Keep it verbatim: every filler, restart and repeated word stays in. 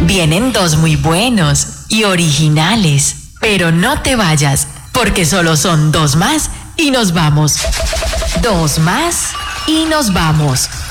Vienen dos muy buenos y originales, pero no te vayas, porque solo son dos más y nos vamos. Dos más y nos vamos.